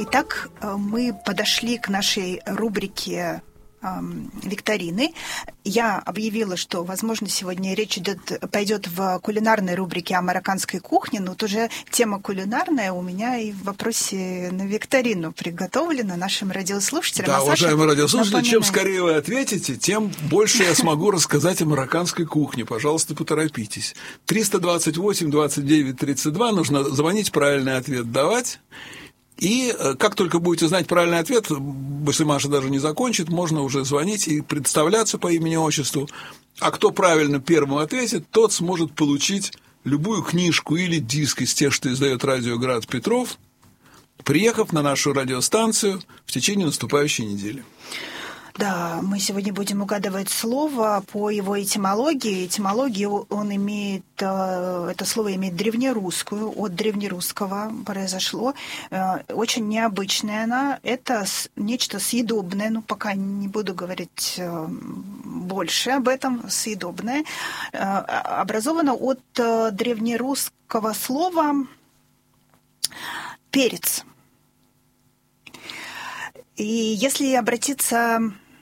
Итак, мы подошли к нашей рубрике викторины. Я объявила, что, возможно, сегодня речь пойдет в кулинарной рубрике о марокканской кухне, но вот уже тема кулинарная у меня и в вопросе на викторину приготовлена нашим радиослушателям. Да, уважаемые радиослушатели, чем скорее вы ответите, тем больше я смогу рассказать о марокканской кухне. Пожалуйста, поторопитесь. 328-29-32, нужно звонить, правильный ответ давать. И как только будете знать правильный ответ, если Маша даже не закончит, можно уже звонить и представляться по имени-отчеству. А кто правильно первым ответит, тот сможет получить любую книжку или диск из тех, что издает радио «Град Петров», приехав на нашу радиостанцию в течение наступающей недели. Да, мы сегодня будем угадывать слово по его этимологии. Этимологию он имеет, это слово имеет древнерусскую, от древнерусского произошло. Очень необычная она. Это нечто съедобное, ну, пока не буду говорить больше об этом, съедобное. Образовано от древнерусского слова «перец». И если обратиться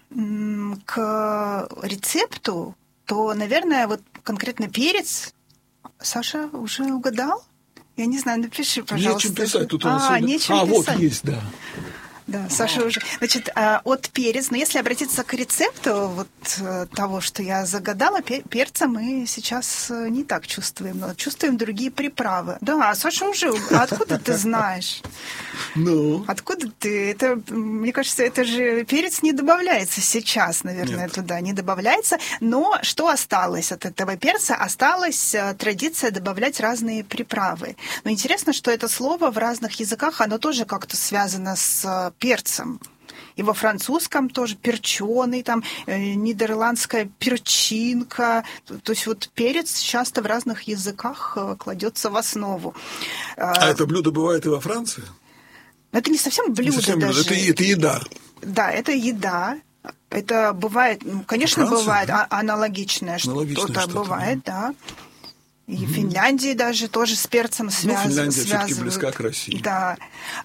к рецепту, то, наверное, вот конкретно перец. Саша уже угадал? Я не знаю, напиши, пожалуйста. Нечем писать, тут у нас... нечем писать. Вот есть, да. Да, Саша уже. Значит, от перец. Но если обратиться к рецепту вот того, что я загадала, перца мы сейчас не так чувствуем, но чувствуем другие приправы. Да, Саша уже. А откуда ты знаешь? Ну? Откуда ты? Это, мне кажется, это же перец не добавляется сейчас, наверное, Нет. туда не добавляется. Но что осталось от этого перца? Осталась традиция добавлять разные приправы. Но интересно, что это слово в разных языках, оно тоже как-то связано с перцем. И во французском тоже перченый, там нидерландская перчинка. То есть вот перец часто в разных языках кладется в основу. А это блюдо бывает и во Франции? Это не совсем блюдо даже. Это еда. Да, это еда. Это бывает, конечно, бывает аналогичное что-то бывает, да. И в Финляндии даже тоже с перцем связывают. Финляндия все-таки близка к России. Да.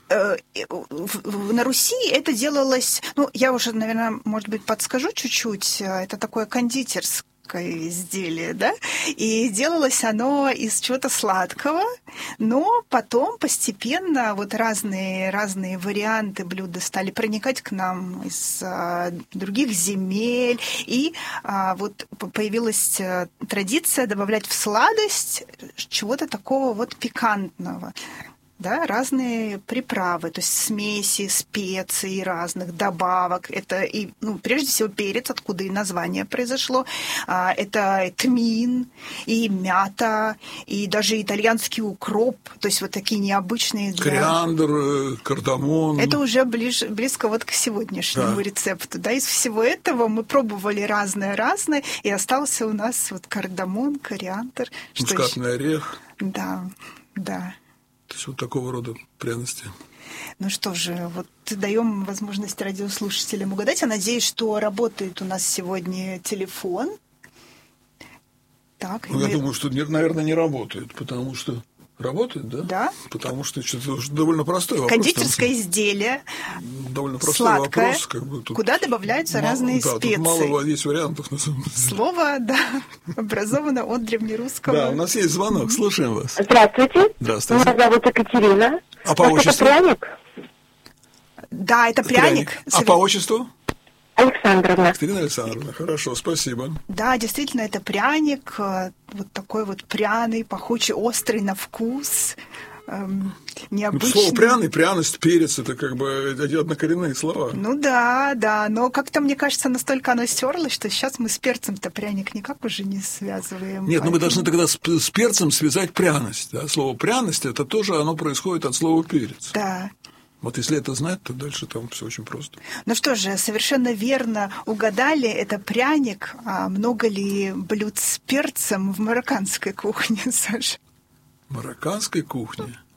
На Руси это делалось, я уже, наверное, может быть, подскажу чуть-чуть. Это такое кондитерское изделие, да, и делалось оно из чего-то сладкого, но потом постепенно вот разные варианты блюда стали проникать к нам из других земель, и вот появилась традиция добавлять в сладость чего-то такого вот пикантного. Да, разные приправы, то есть смеси, специй разных, добавок. Это и, прежде всего, перец, откуда и название произошло. Это тмин, и мята, и даже итальянский укроп. То есть вот такие необычные... Кориандр, кардамон. Это уже близко вот к сегодняшнему рецепту. Да, из всего этого мы пробовали разное, и остался у нас вот кардамон, кориандр. Мускатный орех. Да. То есть вот такого рода пряности. Ну что же, вот даем возможность радиослушателям угадать. Я надеюсь, что работает у нас сегодня телефон. Так, я думаю, что, наверное, не работает, потому что... Работает, да? Да. Потому что это довольно простой вопрос. Кондитерское изделие, довольно простой сладкое, вопрос. Тут куда добавляются разные специи. Тут мало есть вариантов, на самом деле. Слово, образовано от древнерусского. Да, у нас есть звонок, слушаем вас. Здравствуйте. Здравствуйте. Меня зовут Екатерина. А по отчеству? Это пряник? Да, это пряник. А по отчеству? Александровна. Екатерина Александровна, хорошо, спасибо. Да, действительно, это пряник, вот такой вот пряный, пахучий, острый на вкус, необычный. Слово пряный, пряность, перец — это как бы однокоренные слова. Да, но как-то, мне кажется, настолько оно стерлось, что сейчас мы с перцем-то пряник никак уже не связываем. Нет, мы должны тогда с перцем связать пряность. Да? Слово пряность — это тоже оно происходит от слова перец. Да. Вот если это знать, то дальше там все очень просто. Ну что же, совершенно верно угадали, это пряник. А много ли блюд с перцем в марокканской кухне, Саша? В марокканской кухне?